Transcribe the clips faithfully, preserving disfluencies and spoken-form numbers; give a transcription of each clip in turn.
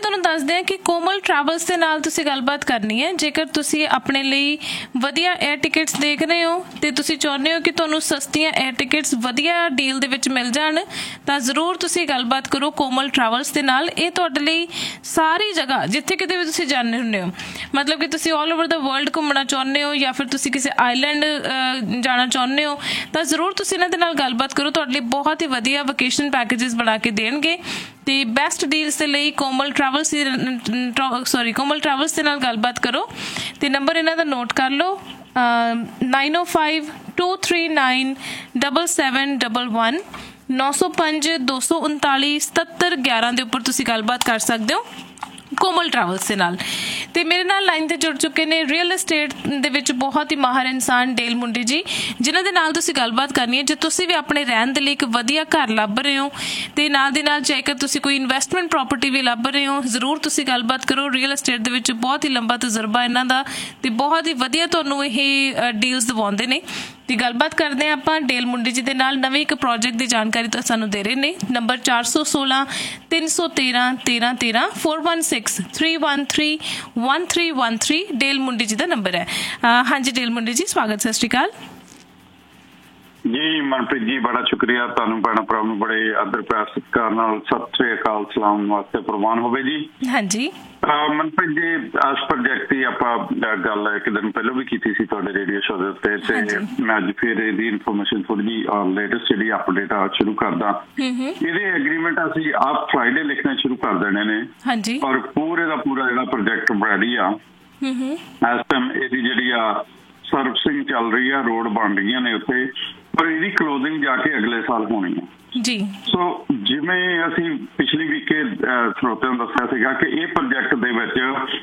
ਤੁਹਾਨੂੰ ਦੱਸਦੇ ਹਾਂ ਕਿ ਕੋਮਲ ਟਰੈਵਲਸ ਦੇ ਨਾਲ ਤੁਸੀਂ ਗੱਲਬਾਤ ਕਰਨੀ ਹੈ। ਜੇਕਰ ਤੁਸੀਂ ਆਪਣੇ ਲਈ ਵਧੀਆ 에ਅਰ ਟਿਕਟਸ ਦੇਖ ਰਹੇ ਹੋ ਤੇ ਤੁਸੀਂ ਚਾਹੁੰਦੇ ਹੋ ਕਿ ਤੁਹਾਨੂੰ ਸਸਤੀਆਂ 에ਅਰ ਟਿਕਟਸ ਵਧੀਆ ਡੀਲ ਦੇ ਵਿੱਚ ਮਿਲ ਜਾਣ ਤਾਂ ਜ਼ਰੂਰ ਤੁਸੀਂ ਗੱਲਬਾਤ ਕਰੋ ਕੋਮਲ ਟਰੈਵਲਸ ਦੇ ਨਾਲ। ਇਹ ਤੁਹਾਡੇ ਲਈ ਸਾਰੀ ਜਗ੍ਹਾ ਜਿੱਥੇ ਕਿਤੇ ਵੀ ਤੁਸੀਂ ਜਾਂਦੇ ਹੁੰਦੇ ਹੋ, ਮਤਲਬ ਕਿ ਤੁਸੀਂ ਆਲ ਓਵਰ ਦਾ ਵਰਲਡ ਘੁੰਮਣਾ ਚਾਹੁੰਦੇ ਹੋ ਜਾਂ ਫਿਰ ਤੁਸੀਂ ਕਿਸੇ ਆਈਲੈਂਡ ਜਾਣਾ ਚਾਹੁੰਦੇ ਹੋ ਤਾਂ ਜ਼ਰੂਰ ਤੁਸੀਂ ਇਹਨਾਂ ਦੇ ਨਾਲ ਗੱਲਬਾਤ ਕਰੋ। ਤੁਹਾਡੇ ਲਈ ਬਹੁਤ ਹੀ ਵਧੀਆ ਵਕੇਸ਼ਨ ਪੈਕੇਜਸ ਬਣਾ ਕੇ ਦੇਣਗੇ ਤੇ ਬੈਸਟ ਡੀਲਸ ਦੇ ਲਈ ਕੋਮਲ ਟਰੈਵਲਸ ਸੌਰੀ ਕੋਮਲ ਟਰੈਵਲਸ ਦੇ ਨਾਲ ਗੱਲਬਾਤ ਕਰੋ ਤੇ ਨੰਬਰ ਇਹਨਾਂ ਦਾ ਨੋਟ ਕਰ ਲਓ ਨਾਈਨ ਓ five two three nine double seven double one ਨੌ ਸੌ ਪੰਜ ਦੋ ਸੌ ਉਨਤਾਲੀ ਸਤੱਤਰ ਗਿਆਰਾਂ ਦੇ ਉੱਪਰ ਤੁਸੀਂ ਗੱਲਬਾਤ ਕਰ ਸਕਦੇ ਹੋ ਕੋਮਲ ਟਰੈਵਲਸ ਦੇ ਨਾਲ। ਤੇ ਮੇਰੇ ਨਾਲ ਲਾਈਨ ਤੇ ਜੁੜ ਚੁੱਕੇ ਨੇ ਰੀਅਲ ਐਸਟੇਟ ਦੇ ਵਿੱਚ ਬਹੁਤ ਹੀ ਮਾਹਰ ਇਨਸਾਨ ਡੇਲ ਮੁੰਡੀ ਜੀ, ਜਿਨ੍ਹਾਂ ਦੇ ਨਾਲ ਤੁਸੀਂ ਗੱਲਬਾਤ ਕਰਨੀ ਹੈ। ਜੇ ਤੁਸੀਂ ਵੀ ਆਪਣੇ ਰਹਿਣ ਦੇ ਲਈ ਇੱਕ ਵਧੀਆ ਘਰ ਲੱਭ ਰਹੇ ਹੋ ਤੇ ਨਾਲ ਦੀ ਨਾਲ ਜੇਕਰ ਤੁਸੀਂ ਕੋਈ ਇਨਵੈਸਟਮੈਂਟ ਪ੍ਰੋਪਰਟੀ ਵੀ ਲੱਭ ਰਹੇ ਹੋ ਜ਼ਰੂਰ ਤੁਸੀਂ ਗੱਲਬਾਤ ਕਰੋ। ਰੀਅਲ ਐਸਟੇਟ ਦੇ ਵਿੱਚ ਬਹੁਤ ਹੀ ਲੰਬਾ ਤਜਰਬਾ ਇਹਨਾਂ ਦਾ ਤੇ ਬਹੁਤ ਹੀ ਵਧੀਆ ਤੁਹਾਨੂੰ ਇਹ ਡੀਲਸ ਦਿਵਾਉਂਦੇ ਨੇ। ਤੇ ਗੱਲਬਾਤ ਕਰਦੇ ਹਾਂ ਆਪਾਂ ਡੇਲ ਮੁੰਡੀ ਜੀ ਦੇ ਨਾਲ। ਨਵੇਂ ਇੱਕ ਪ੍ਰੋਜੈਕਟ ਦੀ ਜਾਣਕਾਰੀ ਤਾਂ ਸਾਨੂੰ ਦੇ ਰਹੇ ਨੇ। ਨੰਬਰ ਚਾਰ ਸੌ ਸੋਲਾਂ ਤਿੰਨ ਸੌ ਤੇਰਾਂ ਤੇਰਾਂ ਤੇਰਾਂ four one six three one three one three one three Del ਮੁੰਡੀ ਜੀ ਦਾ ਨੰਬਰ ਹੈ। ਹਾਂਜੀ ਡੇਲ ਮੁੰਡੀ ਜੀ, ਸਵਾਗਤ, ਸਤਿ ਸ਼੍ਰੀ ਅਕਾਲ ਜੀ। ਮਨਪ੍ਰੀਤ ਜੀ ਬੜਾ ਸ਼ੁਕਰੀਆ, ਤੁਹਾਨੂੰ ਭੈਣਾਂ ਭਰਾ ਨੂੰ ਬੜੇ ਆਦਰ ਪਿਆਰ ਸਤਿਕਾਰ ਨਾਲ ਸਤਿ ਸ੍ਰੀ ਅਕਾਲ ਸਲਾਮ ਵਾਸਤੇ ਪ੍ਰਵਾਨ ਹੋਵੇ ਜੀ। ਹਾਂਜੀ ਮਨਪ੍ਰੀਤ ਜੀ, ਇਸ ਪ੍ਰੋਜੈਕਟ ਦੀ ਆਪਾਂ ਗੱਲ ਇੱਕ ਦਿਨ ਪਹਿਲਾਂ ਵੀ ਕੀਤੀ ਸੀ ਤੁਹਾਡੇ ਰੇਡੀਓ ਸ਼ੋ ਦੇ ਉੱਤੇ ਤੇ ਮੈਂ ਅੱਜ ਫਿਰ ਇਹਦੀ ਇਨਫੋਰਮੇਸ਼ਨ ਥੋੜੀ ਜਿਹੀ ਲੇਟੈਸਟ ਜਿਹੜੀ ਅਪਡੇਟ ਆ ਸ਼ੁਰੂ ਕਰਦਾ। ਇਹਦੇ ਐਗਰੀਮੈਂਟ ਅਸੀਂ ਆਪ ਫਰਾਈਡੇ ਲਿਖਣੇ ਸ਼ੁਰੂ ਕਰ ਦੇਣੇ ਨੇ ਔਰ ਪੂਰੇ ਦਾ ਪੂਰਾ ਜਿਹੜਾ ਪ੍ਰੋਜੈਕਟ ਰੈਡੀ ਆ। ਇਸ ਟਾਈਮ ਇਹਦੀ ਜਿਹੜੀ ਆ ਸਰਵਿਸਿੰਗ ਚੱਲ ਰਹੀ ਆ, ਰੋਡ ਬਣ ਰਹੀਆਂ ਨੇ ਉੱਥੇ, ਪਰ ਇਹਦੀ ਕਲੋਜ਼ਿੰਗ ਜਾ ਕੇ ਅਗਲੇ ਸਾਲ ਹੋਣੀ ਹੈ ਜੀ। ਸੋ ਜਿਵੇਂ ਅਸੀਂ ਪਿਛਲੀ ਵੀਕੇ ਸਰੋਤਿਆਂ ਨੂੰ ਦੱਸਿਆ ਸੀਗਾ ਕਿ ਇਹ ਪ੍ਰੋਜੈਕਟ ਦੇ ਵਿੱਚ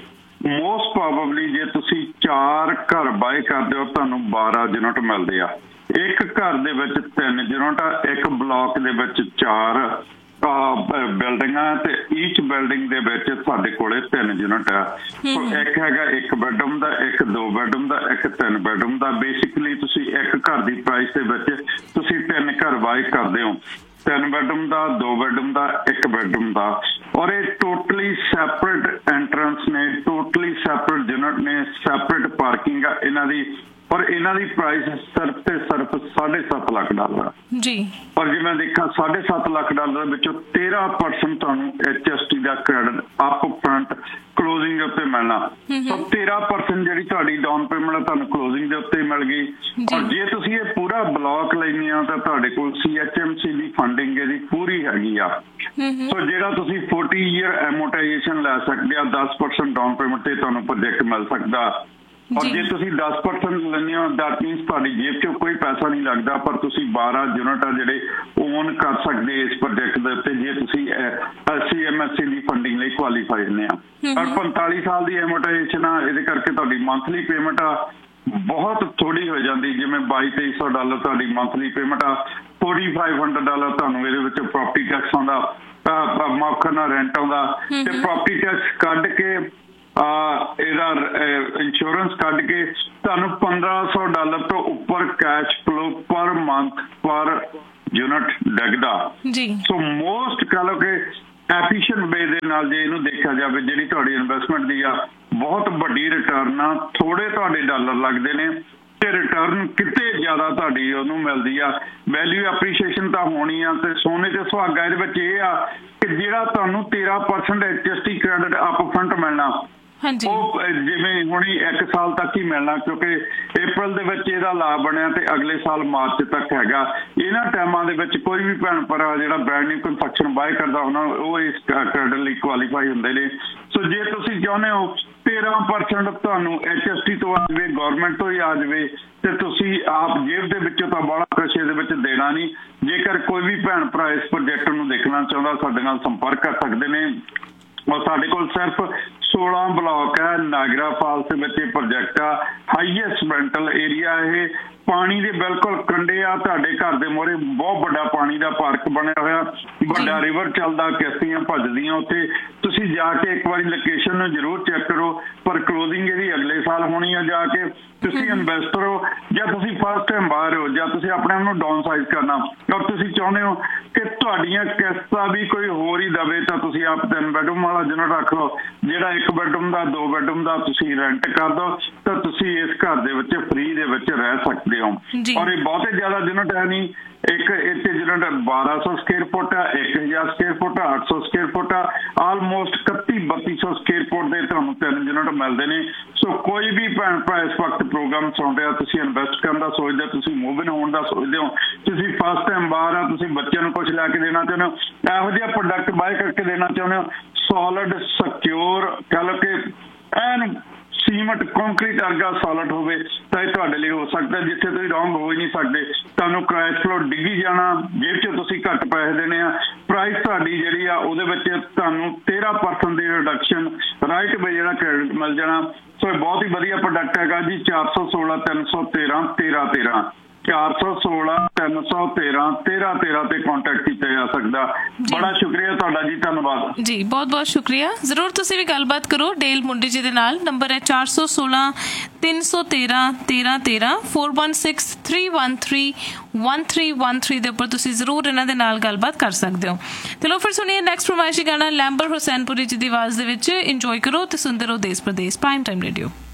ਮੋਸਟ ਪ੍ਰੋਬੇਬਲੀ ਜੇ ਤੁਸੀਂ ਚਾਰ ਘਰ ਬਾਏ ਕਰਦੇ ਹੋ ਤੁਹਾਨੂੰ ਬਾਰਾਂ ਯੂਨਿਟ ਮਿਲਦੇ ਆ। ਇੱਕ ਘਰ ਦੇ ਵਿੱਚ ਤਿੰਨ ਯੂਨਿਟ ਆ, ਇੱਕ ਬਲਾਕ ਦੇ ਵਿੱਚ ਚਾਰ ਬਿਲਡਿੰਗਾਂ ਤੇ ਈਚ ਬਿਲਡਿੰਗ ਦੇ ਵਿੱਚ ਸਾਡੇ ਕੋਲੇ ਤਿੰਨ ਯੂਨਿਟ ਆ। ਇੱਕ ਹੈਗਾ ਇੱਕ ਬੈਡਰੂਮ ਦਾ, ਇੱਕ ਦੋ ਬੈਡਰੂਮ ਦਾ, ਇੱਕ ਤਿੰਨ ਬੈਡਰੂਮ ਦਾ। ਬੇਸਿਕਲੀ ਤੁਸੀਂ ਇੱਕ ਘਰ ਦੀ ਪ੍ਰਾਈਸ ਦੇ ਵਿੱਚ ਤੁਸੀਂ ਤਿੰਨ ਘਰ ਬਾਏ ਕਰਦੇ ਹੋ, ਤਿੰਨ ਬੈਡਰੂਮ ਦਾ, ਦੋ ਬੈਡਰੂਮ ਦਾ, ਇੱਕ ਬੈਡਰੂਮ ਦਾ। ਔਰ ਇਹ ਟੋਟਲੀ ਸੈਪਰੇਟ ਐਂਟਰੈਂਸ ਨੇ, ਟੋਟਲੀ ਸੈਪਰੇਟ ਯੂਨਿਟ ਨੇ, ਸੈਪਰੇਟ ਪਾਰਕਿੰਗ ਆ ਇਹਨਾਂ ਦੀ। ਔਰ ਇਹਨਾਂ ਦੀ ਪ੍ਰਾਈਸ ਸਿਰਫ ਤੇ ਸਿਰਫ ਸਾਢੇ ਸੱਤ ਲੱਖ ਡਾਲਰ ਜੀ। ਔਰ ਜੇ ਮੈਂ ਦੇਖਾਂ ਸਾਢੇ ਸੱਤ ਲੱਖ ਡਾਲਰ ਵਿੱਚੋਂ ਤੇਰਾਂ ਪਰਸੈਂਟ ਤੁਹਾਨੂੰ ਐਚ ਐਸ ਟੀ ਦਾ ਕ੍ਰੈਡਿਟ ਅਪ ਫਰੰਟ ਕਲੋਜ਼ਿੰਗ ਦੇ ਉੱਤੇ ਮਿਲਣਾ। ਸੋ ਤੇਰਾਂ ਪਰਸੈਂਟ ਜਿਹੜੀ ਤੁਹਾਡੀ ਡਾਊਨ ਪੇਮੈਂਟ ਤੁਹਾਨੂੰ ਕਲੋਜ਼ਿੰਗ ਦੇ ਉੱਤੇ ਮਿਲ ਗਈ। ਔਰ ਜੇ ਤੁਸੀਂ ਇਹ ਪੂਰਾ ਬਲਾਕ ਲੈਂਦੇ ਹੋ ਤਾਂ ਤੁਹਾਡੇ ਕੋਲ ਸੀ ਐਚ ਐਮ ਸੀ ਦੀ ਫੰਡਿੰਗ ਇਹਦੀ ਪੂਰੀ ਹੈਗੀ ਆ। ਸੋ ਜਿਹੜਾ ਤੁਸੀਂ ਫੋਰਟੀ ਈਅਰ ਐਮੋਟਾਈਜੇਸ਼ਨ ਲੈ ਸਕਦੇ ਆ, ਦਸ ਪਰਸੈਂਟ ਡਾਊਨ ਪੇਮੈਂਟ ਤੇ ਤੁਹਾਨੂੰ ਪ੍ਰੋਜੈਕਟ ਮਿਲ ਸਕਦਾ। ਔਰ ਜੇ ਤੁਸੀਂ ਦਸ ਪਰਸੈਂਟ ਲੈਂਦੇ ਹੋ ਦੈਟ ਮੀਨਸ ਤੁਹਾਡੀ ਜੇਬ 'ਚੋਂ ਕੋਈ ਪੈਸਾ ਨਹੀਂ ਲੱਗਦਾ, ਪਰ ਤੁਸੀਂ ਬਾਰਾਂ ਯੂਨਿਟ ਆ ਜਿਹੜੇ ਓਨ ਕਰ ਸਕਦੇ ਇਸ ਪ੍ਰੋਜੈਕਟ ਦੇ ਉੱਤੇ ਜੇ ਤੁਸੀਂ ਸੀ ਐਮ ਐਸ ਸੀ ਦੀ ਫੰਡਿੰਗ ਲਈ ਕੁਆਲੀਫਾਈ ਹੁੰਦੇ ਆ। ਔਰ ਪੰਤਾਲੀ ਸਾਲ ਦੀ ਐਮੋਟਾਈਜੇਸ਼ਨ ਆ, ਇਹਦੇ ਕਰਕੇ ਤੁਹਾਡੀ ਮੰਥਲੀ ਪੇਮੈਂਟ ਆ ਬਹੁਤ ਥੋੜੀ ਹੋ ਜਾਂਦੀ। ਜਿਵੇਂ ਬਾਈ ਤੇਈ ਸੌ ਡਾਲਰ ਤੁਹਾਡੀ ਮੰਥਲੀ ਪੇਮੈਂਟ ਆ, ਫੋਰਟੀ ਫਾਈਵ ਹੰਡਰਡ ਡਾਲਰ ਤੁਹਾਨੂੰ ਇਹਦੇ ਵਿੱਚ ਪ੍ਰੋਪਰਟੀ ਟੈਕਸ ਆਉਂਦਾ, ਮੌਕਾ ਨਾਲ ਰੈਂਟ ਆਉਂਦਾ ਤੇ ਪ੍ਰੋਪਰਟੀ ਟੈਕਸ ਕੱਢ ਕੇ ਇਹਦਾ ਇੰਸ਼ੋਰੈਂਸ ਕੱਢ ਕੇ ਤੁਹਾਨੂੰ ਪੰਦਰਾਂ ਸੌ ਡਾਲਰ ਤੋਂ ਉੱਪਰ ਕੈਸ਼ ਫਲੋ ਪਰ ਮੰਥ ਪਰ ਯੂਨਿਟ ਡਿੱਗਦਾ। ਸੋ ਮੋਸਟ ਕਹਿ ਲਓ ਕਿ ਐਫੀਸ਼ੀਐਂਟ ਵੇ ਦੇ ਨਾਲ ਜੇ ਇਹਨੂੰ ਦੇਖਿਆ ਜਾਵੇ ਜਿਹੜੀ ਤੁਹਾਡੀ ਇਨਵੈਸਟਮੈਂਟ ਦੀ ਆ ਬਹੁਤ ਵੱਡੀ ਰਿਟਰਨ ਆ। ਥੋੜੇ ਤੁਹਾਡੇ ਡਾਲਰ ਲੱਗਦੇ ਨੇ ਤੇ ਰਿਟਰਨ ਕਿਤੇ ਜ਼ਿਆਦਾ ਤੁਹਾਡੀ ਉਹਨੂੰ ਮਿਲਦੀ ਆ। ਵੈਲਿਊ ਐਪਰੀਸ਼ੀਏਸ਼ਨ ਤਾਂ ਹੋਣੀ ਆ ਤੇ ਸੋਨੇ ਤੇ ਸੁਹਾਗਾ ਇਹਦੇ ਵਿੱਚ ਇਹ ਆ ਕਿ ਜਿਹੜਾ ਤੁਹਾਨੂੰ ਤੇਰਾਂ percent H S T credit up front ਮਿਲਣਾ ਉਹ ਜਿਵੇਂ ਹੁਣੀ ਇੱਕ ਸਾਲ ਤੱਕ ਹੀ ਮਿਲਣਾ, ਕਿਉਂਕਿ ਅਪ੍ਰੈਲ ਦੇ ਵਿੱਚ ਇਹਦਾ ਲਾਭ ਬਣਿਆ ਤੇ ਅਗਲੇ ਸਾਲ ਮਾਰਚ ਤੱਕ ਹੈਗਾ। ਇਹਨਾਂ ਟਾਈਮਾਂ ਦੇ ਵਿੱਚ ਕੋਈ ਵੀ ਭੈਣ ਭਰਾ ਜਿਹੜਾ ਬ੍ਰੈਂਡ ਨਿਊ ਕੰਸਟਰਕਸ਼ਨ ਬਾਏ ਕਰਦਾ ਉਹਨਾਂ ਉਹ ਇਸ ਕ੍ਰੈਡਿਟ ਲਈ ਕੁਆਲੀਫਾਈ ਹੁੰਦੇ ਨੇ। ਸੋ ਜੇ ਤੁਸੀਂ ਚਾਹੁੰਦੇ ਹੋ ਤੇਰਾਂ ਪਰਸੈਂਟ ਤੁਹਾਨੂੰ ਐਚ ਐਸ ਟੀ ਤੋਂ ਆ ਜਾਵੇ, ਗੌਰਮੈਂਟ ਤੋਂ ਹੀ ਆ ਜਾਵੇ ਤੇ ਤੁਸੀਂ ਆਪ ਜੇਬ ਦੇ ਵਿੱਚੋਂ ਤਾਂ ਬੜਾ ਕੁਛ ਇਹਦੇ ਵਿੱਚ ਦੇਣਾ ਨਹੀਂ। ਜੇਕਰ ਕੋਈ ਵੀ ਭੈਣ ਭਰਾ ਇਸ ਪ੍ਰੋਜੈਕਟ ਨੂੰ ਦੇਖਣਾ ਚਾਹੁੰਦਾ ਸਾਡੇ ਨਾਲ ਸੰਪਰਕ ਕਰ ਸਕਦੇ ਨੇ। ਔਰ ਸਾਡੇ ਕੋਲ ਸਿਰਫ ਸੋਲਾਂ ਬਲਾਕ ਹੈ। ਨਾਇਗਰਾ ਫਾਲਸ ਦੇ ਵਿੱਚ ਇਹ ਪ੍ਰੋਜੈਕਟ ਆ, ਹਾਈਐਸਟ ਰੈਂਟਲ ਏਰੀਆ ਇਹ ਪਾਣੀ ਦੇ ਬਿਲਕੁਲ ਕੰਢੇ ਆ ਤੁਹਾਡੇ ਘਰ ਦੇ ਮੂਹਰੇ ਬਹੁਤ ਵੱਡਾ ਪਾਣੀ ਦਾ ਪਾਰਕ ਬਣਿਆ ਹੋਇਆ, ਵੱਡਾ ਰਿਵਰ ਚੱਲਦਾ, ਕਿਸ਼ਤੀਆਂ ਭੱਜਦੀਆਂ ਉੱਥੇ। ਤੁਸੀਂ ਜਾ ਕੇ ਇੱਕ ਵਾਰੀ ਲੋਕੇਸ਼ਨ ਨੂੰ ਜ਼ਰੂਰ ਚੈੱਕ ਕਰੋ, ਪਰ ਕਲੋਜ਼ਿੰਗ ਇਹਦੀ ਅਗਲੇ ਸਾਲ ਹੋਣੀ ਆ। ਜਾ ਕੇ ਤੁਸੀਂ ਇਨਵੈਸਟਰ ਹੋ ਜਾਂ ਤੁਸੀਂ ਫਸਟ ਟਾਈਮ ਬਾਹਰ ਹੋ ਜਾਂ ਤੁਸੀਂ ਆਪਣੇ ਆਪ ਨੂੰ ਡਾਊਨ ਸਾਈਜ਼ ਕਰਨਾ ਔਰ ਤੁਸੀਂ ਚਾਹੁੰਦੇ ਹੋ ਕਿ ਤੁਹਾਡੀਆਂ ਕਿਸ਼ਤਾਂ ਵੀ ਕੋਈ ਹੋਰ ਹੀ ਦਵੇ, ਤਾਂ ਤੁਸੀਂ ਆਪ ਤਿੰਨ ਬੈਡਰੂਮ ਵਾਲਾ ਯੂਨਿਟ ਰੱਖ ਲਓ, ਜਿਹੜਾ ਇੱਕ ਬੈਡਰੂਮ ਦਾ ਦੋ ਬੈਡਰੂਮ ਦਾ ਤੁਸੀਂ ਰੈਂਟ ਕਰ ਦਿਓ, ਤਾਂ ਤੁਸੀਂ ਇਸ ਘਰ ਦੇ ਵਿੱਚ ਫ੍ਰੀ ਦੇ ਵਿੱਚ ਰਹਿ ਸਕਦੇ ਹੋ। ਔਰ ਇਹ ਬਹੁਤੇ ਜ਼ਿਆਦਾ ਯੂਨਿਟ ਹੈ ਨਹੀਂ, ਇੱਕ ਇੱਥੇ ਯੂਨਿਟ ਬਾਰਾਂ ਸੌ ਸਕੁਅਰ ਫੁੱਟ ਆ, ਇੱਕ ਹਜ਼ਾਰ ਸਕੁਅਰ ਫੁੱਟ ਆ, ਅੱਠ ਸੌ ਸਕੁਅਰ ਫੁੱਟ ਆ, ਆਲਮੋਸਟ ਇਕੱਤੀ ਬੱਤੀ ਸੌ ਸਕੁਅਰ ਫੁੱਟ ਦੇ ਤੁਹਾਨੂੰ ਤਿੰਨ ਯੂਨਿਟ ਮਿਲਦੇ ਨੇ। ਸੋ ਕੋਈ ਵੀ ਭੈਣ ਭਰਾ ਇਸ ਵਕਤ ਪ੍ਰੋਗਰਾਮ ਸੁਣ ਰਿਹਾ, ਤੁਸੀਂ ਇਨਵੈਸਟ ਕਰਨ ਦਾ ਸੋਚਦੇ, ਤੁਸੀਂ ਮੂਵ ਇਨ ਹੋਣ ਦਾ ਸੋਚਦੇ ਹੋ, ਤੁਸੀਂ ਫਸਟ ਟਾਈਮ ਬਾਹਰ ਆ, ਤੁਸੀਂ ਬੱਚਿਆਂ ਨੂੰ ਕੁਝ ਲੈ ਕੇ ਦੇਣਾ ਚਾਹੁੰਦੇ ਹੋ, ਇਹੋ ਜਿਹਾ ਪ੍ਰੋਡਕਟ ਬਾਏ ਕਰਕੇ ਦੇਣਾ ਚਾਹੁੰਦੇ ਹੋ, ਸੋਲਿਡ ਸਿਕਿਉਰ ਕਹਿ ਲਓ ਕਿ ਐਨ ਸੀਮਟ ਕੰਕਰੀਟ ਵਰਗਾ ਸੋਲਿਡ ਹੋਵੇ, ਤਾਂ ਇਹ ਤੁਹਾਡੇ ਲਈ ਹੋ ਸਕਦਾ। ਜਿੱਥੇ ਤੁਸੀਂ ਰੌਂਗ ਹੋ ਹੀ ਨਹੀਂ ਸਕਦੇ, ਤੁਹਾਨੂੰ ਕ੍ਰੈਸ਼ ਫਲੋ ਡਿੱਗੀ ਜਾਣਾ, ਜੇਬ 'ਚ ਤੁਸੀਂ ਘੱਟ ਪੈਸੇ ਦੇਣੇ ਆ, ਪ੍ਰਾਈਸ ਤੁਹਾਡੀ ਜਿਹੜੀ ਆ ਉਹਦੇ ਵਿੱਚ ਤੁਹਾਨੂੰ ਤੇਰਾਂ ਪਰਸੈਂਟ ਦੀ ਰਿਡਕਸ਼ਨ ਰਾਈਟ ਵੇ ਜਿਹੜਾ ਕ੍ਰੈਡਿਟ ਮਿਲ ਜਾਣਾ। ਸੋ ਇਹ ਬਹੁਤ ਹੀ ਵਧੀਆ ਪ੍ਰੋਡਕਟ ਹੈਗਾ ਜੀ। ਚਾਰ ਸੌ ਸੋਲਾਂ ਤਿੰਨ ਸੌ ਤੇਰਾਂ ਤੇਰਾਂ ਤੇਰਾਂ ਚਾਰ ਸੌ ਸੋਲਾਂ ਤਿੰਨ ਸੌ ਤੇਰਾਂ ਤੇਰਾਂ ਤੇਰਾਂ ਤੇ ਕੰਟੈਕਟ ਕੀਤਾ ਜਾ ਸਕਦਾ। ਬੜਾ ਸ਼ੁਕਰੀਆ ਤੁਹਾਡਾ ਜੀ, ਧੰਨਵਾਦ ਜੀ, ਬਹੁਤ ਬਹੁਤ ਸ਼ੁਕਰੀਆ। ਜ਼ਰੂਰ ਤੁਸੀਂ ਵੀ ਗੱਲਬਾਤ ਕਰੋ ਡੇਲ ਮੁੰਡੀ ਜੀ ਦੇ ਨਾਲ। ਨੰਬਰ ਹੈ ਚਾਰ ਸੌ ਸੋਲਾਂ ਤਿੰਨ ਸੌ ਤੇਰਾਂ ਤੇਰਾਂ ਤੇਰਾਂ four one six three one three one three one three ਦੇ ਉੱਪਰ ਤੁਸੀਂ ਜ਼ਰੂਰ ਇਹਨਾਂ ਦੇ ਨਾਲ ਗੱਲਬਾਤ ਕਰ ਸਕਦੇ ਹੋ। ਚਲੋ ਫਿਰ ਸੁਣੀਏ ਨੈਕਸਟ ਫਰਮਾਇਸ਼ੀ ਗਾਣਾ ਲੈਂਬਰ ਹੁਸੈਨਪੁਰੀ ਜੀ ਦੀ ਆਵਾਜ਼ ਦੇ ਵਿੱਚ। ਇੰਜੋਏ ਕਰੋ ਤੇ ਸੁਣਦੇ ਰਹੋ ਦੇਸ਼ ਪ੍ਰਦੇਸ਼ ਪ੍ਰਾਈਮ ਟਾਈਮ ਰੇਡੀਓ।